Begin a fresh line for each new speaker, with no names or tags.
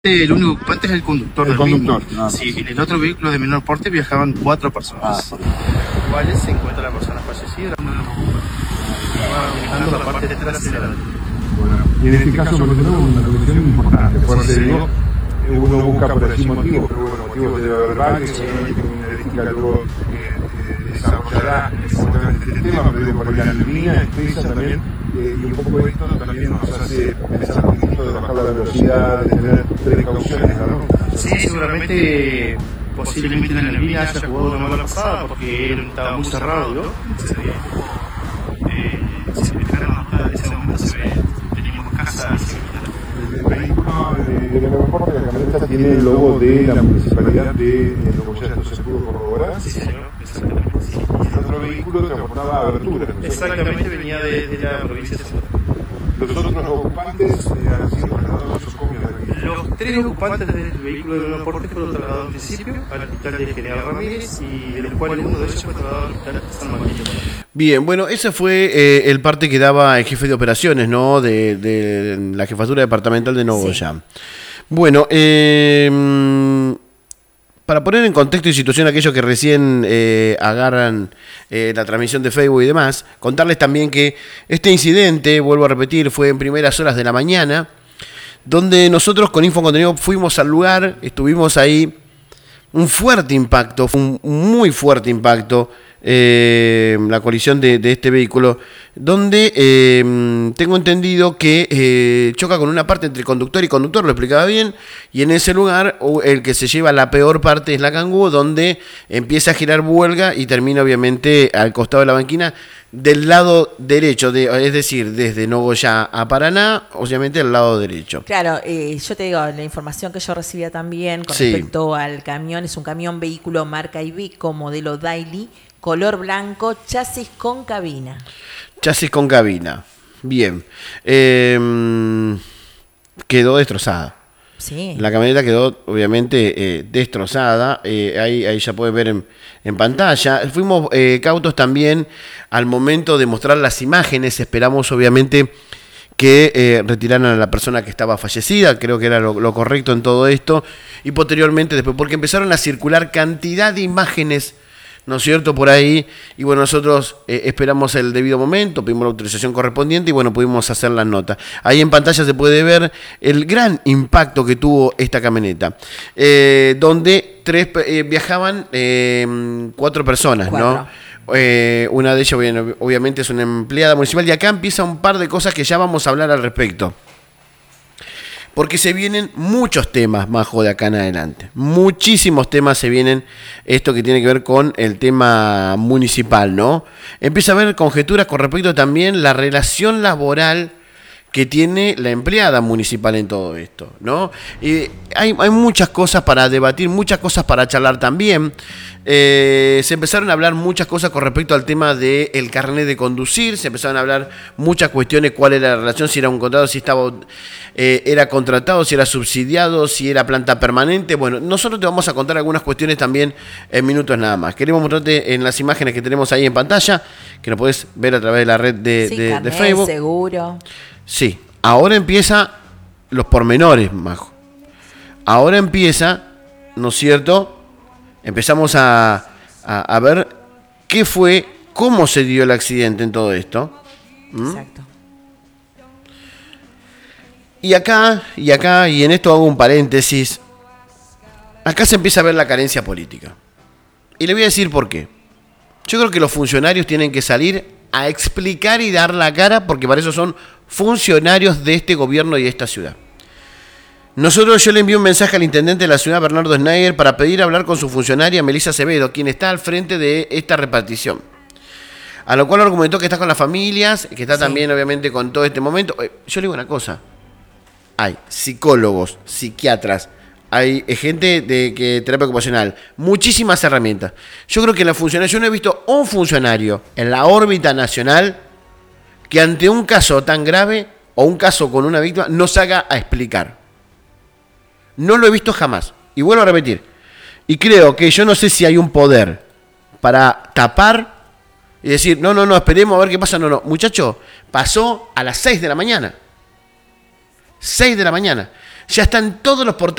El único ocupante es el conductor del
conductor,
vehículo. Sí, en el otro vehículo de menor porte viajaban 4 personas. ¿Cuáles se encuentra la persona fallecida? Uno de los ocupantes. Manejando la parte trasera.
Bueno, y en este caso tenemos una comisión importante. Por eso digo, uno busca por así motivos, pero bueno, motivos debe haber varios, seguramente una ética luego desarrollará exactamente este tema, pero digo, por la línea expresa también, y un poco esto también nos hace pensar un poquito de bajar la velocidad, de tener precauciones, ¿no?
Sí, seguramente, posiblemente en la línea haya jugado una mala pasada porque él estaba muy cerrado, ¿no? Se dejaron hasta ese momento, teníamos casa.
El vehículo del aeropuerto de la camioneta tiene el logo de la municipalidad de Nogoyá, ¿esto se pudo corroborar?
Sí, señor, exactamente. Sí.
El otro vehículo transportaba aberturas.
Exactamente, venía de la provincia de Santa Cruz.
Los otros ocupantes han sido trasladados a sus comias de aquí.
Los 3 ocupantes del vehículo de menor porte fueron trasladados al principio al hospital de General Ramírez y del cual uno de ellos fue trasladado al hospital San Martín.
Bien, bueno, ese fue el parte que daba el jefe de operaciones, ¿no? De la jefatura departamental de Nogoyá. Sí. Bueno, para poner en contexto y situación a aquellos que recién agarran la transmisión de Facebook y demás, contarles también que este incidente, vuelvo a repetir, fue en primeras horas de la mañana, donde nosotros con Infocontenido fuimos al lugar, estuvimos ahí, un fuerte impacto, fue un muy fuerte impacto, la colisión de este vehículo, donde tengo entendido que choca con una parte entre conductor y conductor, lo explicaba bien, y en ese lugar el que se lleva la peor parte es la Cangú, donde empieza a girar vuelga y termina obviamente al costado de la banquina del lado derecho, es decir, desde Nogoyá a Paraná, obviamente al lado derecho.
Claro, yo te digo, la información que yo recibía también con respecto al camión, es un camión vehículo marca Iveco, modelo Daily, color blanco, chasis con cabina. Chasis con cabina, bien.
Quedó destrozada.
Sí.
La camioneta quedó obviamente destrozada, ahí ya pueden ver en pantalla. Fuimos cautos también al momento de mostrar las imágenes, esperamos obviamente que retiraran a la persona que estaba fallecida, creo que era lo correcto en todo esto, y posteriormente después, porque empezaron a circular cantidad de imágenes, ¿no es cierto?, por ahí, y bueno, nosotros esperamos el debido momento, pedimos la autorización correspondiente y bueno, pudimos hacer la nota. Ahí en pantalla se puede ver el gran impacto que tuvo esta camioneta, donde viajaban 4 personas, ¿no? Una de ellas obviamente es una empleada municipal, y acá empieza un par de cosas que ya vamos a hablar al respecto. Porque se vienen muchos temas, Majo, de acá en adelante. Muchísimos temas se vienen, esto que tiene que ver con el tema municipal, ¿no? Empieza a haber conjeturas con respecto también a la relación laboral que tiene la empleada municipal en todo esto, ¿no? Y hay muchas cosas para debatir, muchas cosas para charlar también. Se empezaron a hablar muchas cosas con respecto al tema del carnet de conducir, se empezaron a hablar muchas cuestiones, cuál era la relación, si era un contrato, si era contratado, si era subsidiado, si era planta permanente. Bueno, nosotros te vamos a contar algunas cuestiones también en minutos nada más. Queremos mostrarte en las imágenes que tenemos ahí en pantalla, que nos podés ver a través de la red de Facebook.
Seguro.
Sí, ahora empieza los pormenores, Majo. Ahora empieza, ¿no es cierto? Empezamos a ver qué fue, cómo se dio el accidente en todo esto.
Exacto.
Y acá, y en esto hago un paréntesis, acá se empieza a ver la carencia política. Y le voy a decir por qué. Yo creo que los funcionarios tienen que salir a explicar y dar la cara, porque para eso son funcionarios de este gobierno y de esta ciudad. Yo le envié un mensaje al intendente de la ciudad, Bernardo Schneider, para pedir hablar con su funcionaria, Melissa Acevedo, quien está al frente de esta repartición. A lo cual argumentó que está con las familias, que está también obviamente con todo este momento. Yo le digo una cosa, hay psicólogos, psiquiatras, hay gente de terapia ocupacional, muchísimas herramientas. Yo creo que yo no he visto un funcionario en la órbita nacional que ante un caso tan grave o un caso con una víctima no se haga a explicar. No lo he visto jamás. Y vuelvo a repetir. Y creo que yo no sé si hay un poder para tapar y decir, no, esperemos a ver qué pasa. No, muchacho, pasó a las 6 de la mañana. 6 de la mañana. ya están todos los portales.